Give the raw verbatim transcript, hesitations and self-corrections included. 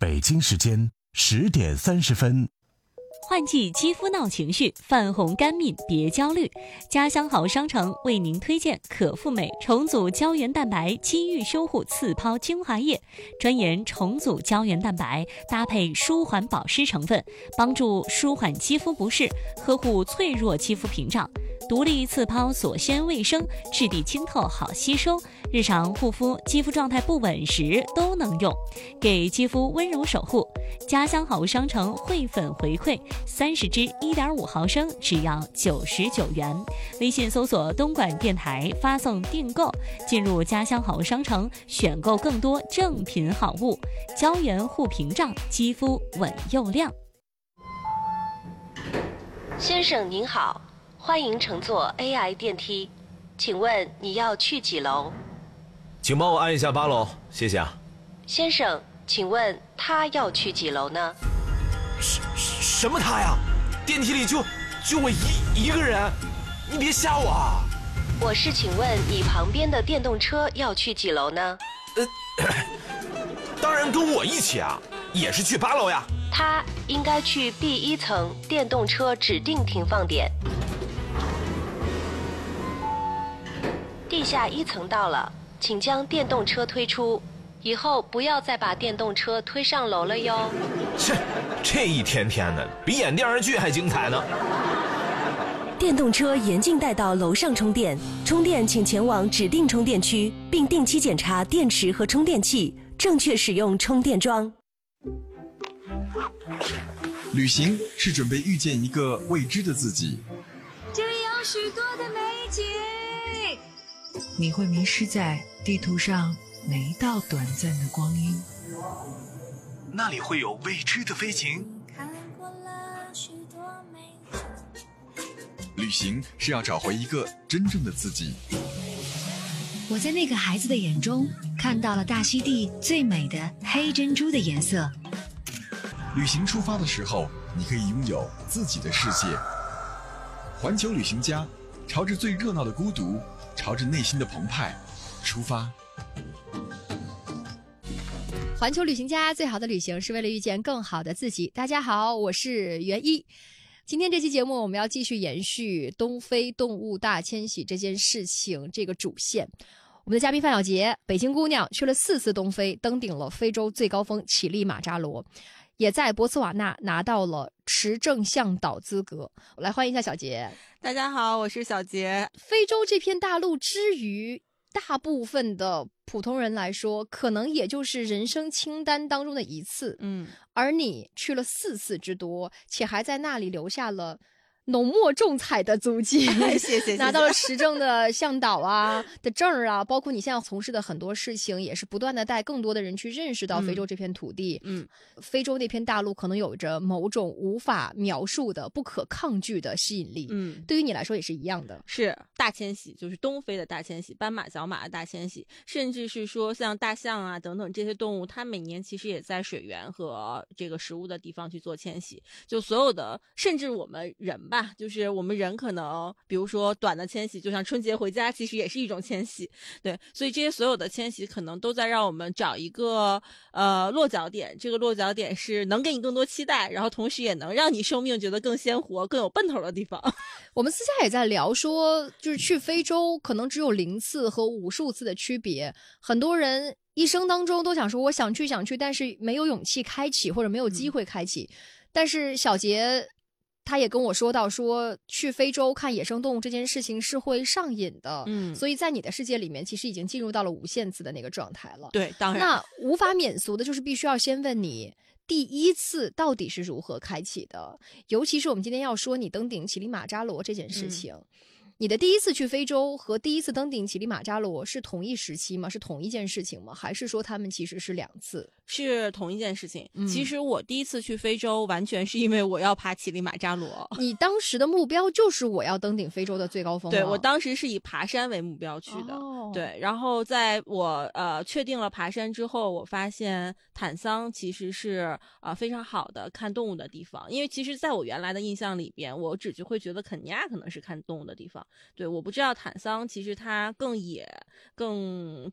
北京时间十点三十分。 换季肌肤闹情绪，泛红干敏别焦虑。家乡好商城为您推荐可复美重组胶原蛋白肌愈修护次抛精华液，专研重组胶原蛋白，搭配舒缓保湿成分，帮助舒缓肌肤不适，呵护脆弱肌肤屏障。独立次抛锁鲜卫生，质地清透好吸收，日常护肤肌肤状态不稳时都能用，给肌肤温柔守护。家乡好商城汇粉回馈三十支一点五毫升只要九十九元，微信搜索东莞电台发送订购，进入家乡好商城选购更多正品好物，胶原护屏障，肌肤稳又亮。 先生您好，欢迎乘坐 A I 电梯，请问你要去几楼？ 请帮我按一下八楼，谢谢啊。 先生，请问他要去几楼呢？ 什什么他呀？电梯里就就我一一个人，你别吓我啊！ 我是请问你旁边的电动车要去几楼呢？ 呃，当然跟我一起啊，也是去八楼呀。 他应该去 B 一层电动车指定停放点。地下一层到了，请将电动车推出，以后不要再把电动车推上楼了哟。 切，这一天天的比演电视剧还精彩呢。 电动车严禁带到楼上充电，充电请前往指定充电区，并定期检查电池和充电器，正确使用充电桩。 旅行是准备遇见一个未知的自己， 这里有许多的美景， 你会迷失在地图上每一道短暂的光阴， 那里会有未知的飞行。 看过了许多美景， 旅行是要找回一个真正的自己。 我在那个孩子的眼中看到了大溪地最美的黑珍珠的颜色。 旅行出发的时候，你可以拥有自己的世界。环球旅行家，朝着最热闹的孤独，朝着内心的澎湃出发。 环球旅行家，最好的旅行是为了遇见更好的自己。大家好，我是袁一。今天这期节目我们要继续延续东非动物大迁徙这件事情这个主线。我们的嘉宾范小杰，北京姑娘，去了四次东非，登顶了非洲最高峰乞力马扎罗，也在博茨瓦纳拿到了持证向导资格。我来欢迎一下小杰。 大家好，我是小杰。 非洲这片大陆之于大部分的普通人来说，可能也就是人生清单当中的一次， 嗯， 而你去了四次之多，且还在那里留下了浓墨重彩的足迹， 谢谢谢谢， 拿到了持证的向导啊的证啊，包括你现在从事的很多事情，也是不断的带更多的人去认识到非洲这片土地。 嗯， 非洲那片大陆可能有着某种无法描述的、不可抗拒的吸引力。 嗯， 对于你来说也是一样的。 是大迁徙，就是东非的大迁徙，斑马、角马的大迁徙，甚至是说像大象啊等等这些动物，它每年其实也在水源和这个食物的地方去做迁徙。就所有的，甚至我们人吧。吧，就是我们人可能比如说短的迁徙，就像春节回家其实也是一种迁徙，对，所以这些所有的迁徙可能都在让我们找一个呃落脚点，这个落脚点是能给你更多期待，然后同时也能让你生命觉得更鲜活更有奔头的地方。 我们私下也在聊说，就是去非洲可能只有零次和无数次的区别，很多人一生当中都想说我想去想去，但是没有勇气开启或者没有机会开启、嗯、但是小杰他也跟我说到说去非洲看野生动物这件事情是会上瘾的， 嗯， 所以在你的世界里面其实已经进入到了无限次的那个状态了。 对，当然那无法免俗的就是必须要先问你第一次到底是如何开启的，尤其是我们今天要说你登顶乞力马扎罗这件事情、嗯，你的第一次去非洲和第一次登顶乞力马扎罗是同一时期吗？是同一件事情吗？还是说他们其实是两次？ 是同一件事情、 嗯、 其实我第一次去非洲完全是因为我要爬乞力马扎罗。 你当时的目标就是我要登顶非洲的最高峰吗？ 对，我当时是以爬山为目标去的、哦、对，然后在我呃确定了爬山之后，我发现坦桑其实是呃非常好的看动物的地方，因为其实在我原来的印象里边，我只会觉得肯尼亚可能是看动物的地方，对，我不知道坦桑其实它更野更